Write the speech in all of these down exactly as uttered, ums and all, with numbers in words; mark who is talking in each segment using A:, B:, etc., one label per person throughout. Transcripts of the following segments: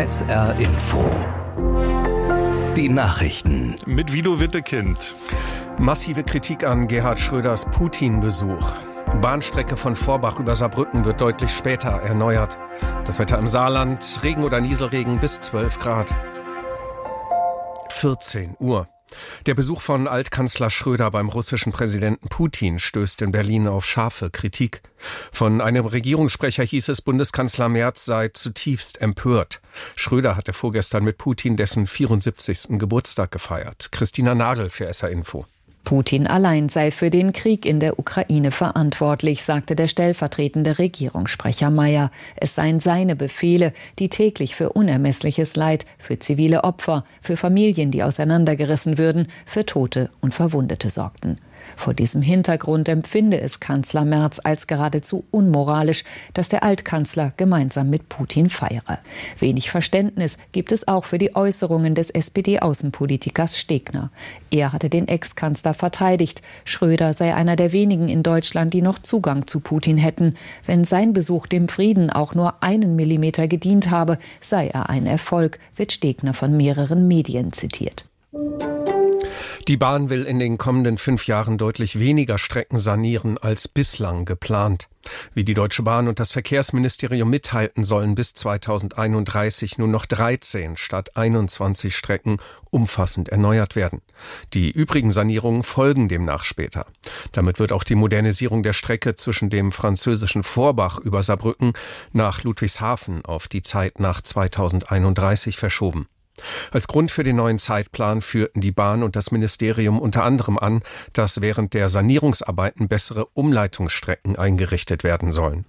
A: S R Info. Die Nachrichten.
B: Mit Guido Wittekind.
C: Massive Kritik an Gerhard Schröders Putin-Besuch. Bahnstrecke von Vorbach über Saarbrücken wird deutlich später erneuert. Das Wetter im Saarland, Regen oder Nieselregen bis zwölf Grad. vierzehn Uhr. Der Besuch von Altkanzler Schröder beim russischen Präsidenten Putin stößt in Berlin auf scharfe Kritik. Von einem Regierungssprecher hieß es, Bundeskanzler Merz sei zutiefst empört. Schröder hatte vorgestern mit Putin dessen vierundsiebzigsten Geburtstag gefeiert. Christina Nagel für S R Info.
D: Putin allein sei für den Krieg in der Ukraine verantwortlich, sagte der stellvertretende Regierungssprecher Mayer. Es seien seine Befehle, die täglich für unermessliches Leid, für zivile Opfer, für Familien, die auseinandergerissen würden, für Tote und Verwundete sorgten. Vor diesem Hintergrund empfinde es Kanzler Merz als geradezu unmoralisch, dass der Altkanzler gemeinsam mit Putin feiere. Wenig Verständnis gibt es auch für die Äußerungen des S P D-Außenpolitikers Stegner. Er hatte den Ex-Kanzler verteidigt. Schröder sei einer der wenigen in Deutschland, die noch Zugang zu Putin hätten. Wenn sein Besuch dem Frieden auch nur einen Millimeter gedient habe, sei er ein Erfolg, wird Stegner von mehreren Medien zitiert.
C: Die Bahn will in den kommenden fünf Jahren deutlich weniger Strecken sanieren als bislang geplant. Wie die Deutsche Bahn und das Verkehrsministerium mitteilten, sollen bis zweitausendeinunddreißig nur noch dreizehn statt einundzwanzig Strecken umfassend erneuert werden. Die übrigen Sanierungen folgen demnach später. Damit wird auch die Modernisierung der Strecke zwischen dem französischen Vorbach über Saarbrücken nach Ludwigshafen auf die Zeit nach zweitausendeinunddreißig verschoben. Als Grund für den neuen Zeitplan führten die Bahn und das Ministerium unter anderem an, dass während der Sanierungsarbeiten bessere Umleitungsstrecken eingerichtet werden sollen.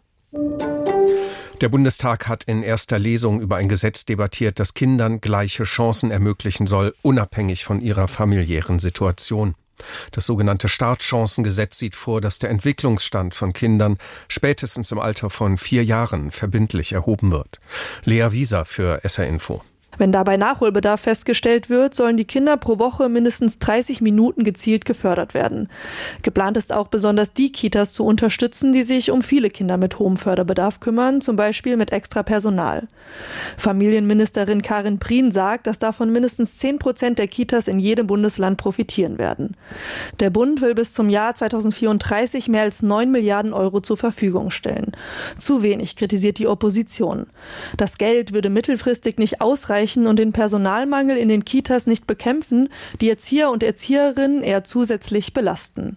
C: Der Bundestag hat in erster Lesung über ein Gesetz debattiert, das Kindern gleiche Chancen ermöglichen soll, unabhängig von ihrer familiären Situation. Das sogenannte Startchancengesetz sieht vor, dass der Entwicklungsstand von Kindern spätestens im Alter von vier Jahren verbindlich erhoben wird. Lea Wieser für S R Info.
E: Wenn dabei Nachholbedarf festgestellt wird, sollen die Kinder pro Woche mindestens dreißig Minuten gezielt gefördert werden. Geplant ist auch, besonders die Kitas zu unterstützen, die sich um viele Kinder mit hohem Förderbedarf kümmern, zum Beispiel mit extra Personal. Familienministerin Karin Prien sagt, dass davon mindestens zehn Prozent der Kitas in jedem Bundesland profitieren werden. Der Bund will bis zum Jahr zweitausendvierunddreißig mehr als neun Milliarden Euro zur Verfügung stellen. Zu wenig, kritisiert die Opposition. Das Geld würde mittelfristig nicht ausreichen und den Personalmangel in den Kitas nicht bekämpfen, die Erzieher und Erzieherinnen eher zusätzlich belasten.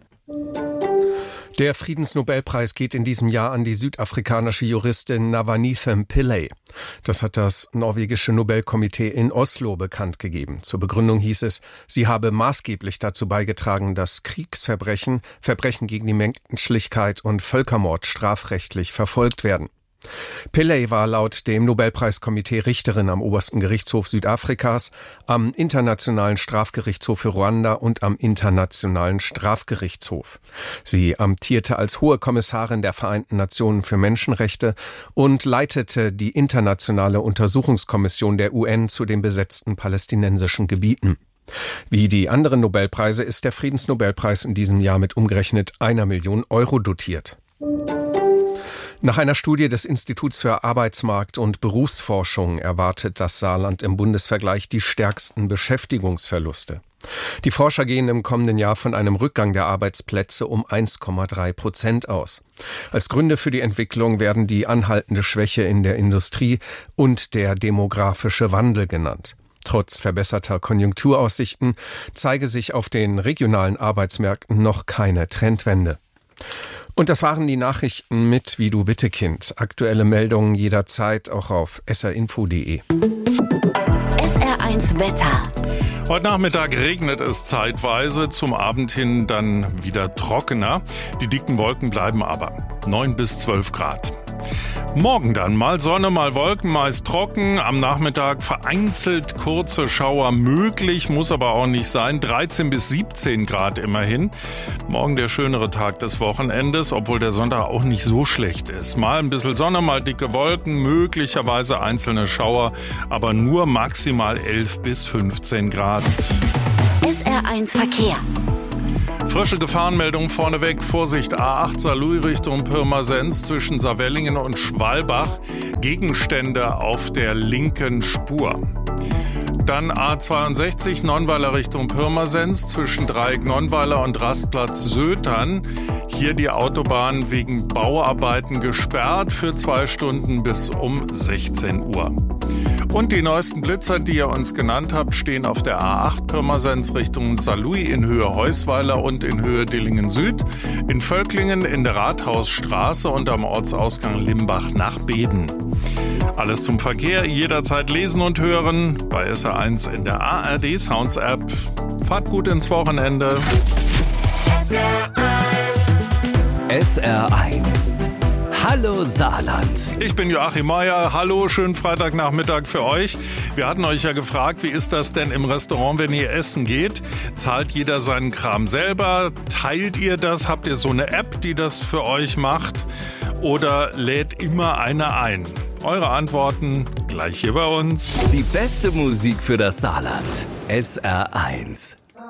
C: Der Friedensnobelpreis geht in diesem Jahr an die südafrikanische Juristin Navanithem Pillay. Das hat das norwegische Nobelkomitee in Oslo bekannt gegeben. Zur Begründung hieß es, sie habe maßgeblich dazu beigetragen, dass Kriegsverbrechen, Verbrechen gegen die Menschlichkeit und Völkermord strafrechtlich verfolgt werden. Pillay war laut dem Nobelpreiskomitee Richterin am obersten Gerichtshof Südafrikas, am Internationalen Strafgerichtshof für Ruanda und am Internationalen Strafgerichtshof. Sie amtierte als Hohe Kommissarin der Vereinten Nationen für Menschenrechte und leitete die internationale Untersuchungskommission der U N zu den besetzten palästinensischen Gebieten. Wie die anderen Nobelpreise ist der Friedensnobelpreis in diesem Jahr mit umgerechnet einer Million Euro dotiert. Nach einer Studie des Instituts für Arbeitsmarkt- und Berufsforschung erwartet das Saarland im Bundesvergleich die stärksten Beschäftigungsverluste. Die Forscher gehen im kommenden Jahr von einem Rückgang der Arbeitsplätze um eins Komma drei Prozent aus. Als Gründe für die Entwicklung werden die anhaltende Schwäche in der Industrie und der demografische Wandel genannt. Trotz verbesserter Konjunkturaussichten zeige sich auf den regionalen Arbeitsmärkten noch keine Trendwende. Und das waren die Nachrichten mit Guido Wittekind. Aktuelle Meldungen jederzeit auch auf s r info punkt d e.
F: S R eins Wetter.
B: Heute Nachmittag regnet es zeitweise, zum Abend hin dann wieder trockener. Die dicken Wolken bleiben aber. neun bis zwölf Grad. Morgen dann mal Sonne, mal Wolken, meist trocken. Am Nachmittag vereinzelt kurze Schauer möglich, muss aber auch nicht sein. dreizehn bis siebzehn Grad immerhin. Morgen der schönere Tag des Wochenendes, obwohl der Sonntag auch nicht so schlecht ist. Mal ein bisschen Sonne, mal dicke Wolken, möglicherweise einzelne Schauer, aber nur maximal elf bis fünfzehn Grad.
F: S R eins Verkehr.
B: Frische Gefahrenmeldung vorneweg. Vorsicht, A acht Saarlouis Richtung Pirmasens zwischen Saarwellingen und Schwalbach. Gegenstände auf der linken Spur. Dann A zweiundsechzig Nonnweiler Richtung Pirmasens zwischen Dreieck Nonnweiler und Rastplatz Sötern. Hier die Autobahn wegen Bauarbeiten gesperrt für zwei Stunden bis um sechzehn Uhr. Und die neuesten Blitzer, die ihr uns genannt habt, stehen auf der A acht Pirmasens Richtung Saarlouis in Höhe Heusweiler und in Höhe Dillingen Süd, in Völklingen in der Rathausstraße und am Ortsausgang Limbach nach Beden. Alles zum Verkehr, jederzeit lesen und hören bei S R eins in der A R D Sounds App. Fahrt gut ins Wochenende.
A: S R eins. Hallo Saarland.
B: Ich bin Joachim Meier. Hallo, schönen Freitagnachmittag für euch. Wir hatten euch ja gefragt, wie ist das denn im Restaurant, wenn ihr essen geht? Zahlt jeder seinen Kram selber? Teilt ihr das? Habt ihr so eine App, die das für euch macht? Oder lädt immer einer ein? Eure Antworten gleich hier bei uns.
A: Die beste Musik für das Saarland. S R eins.